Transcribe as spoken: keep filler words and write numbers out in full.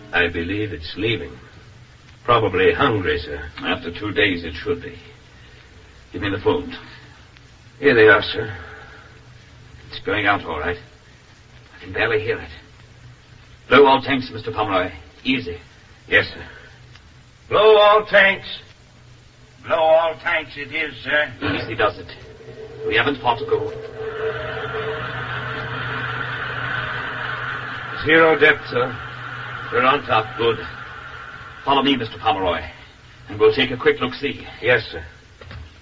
I believe it's leaving. Probably hungry, sir. After two days, it should be. Give me the phone. Here they are, sir. It's going out all right. I can barely hear it. Blow all tanks, Mister Pomeroy. Easy. Yes, sir. Blow all tanks. Blow all tanks it is, sir. Easy does it. We haven't far to go. Zero depth, sir. We're on top. Good. Follow me, Mister Pomeroy, and we'll take a quick look-see. Yes, sir.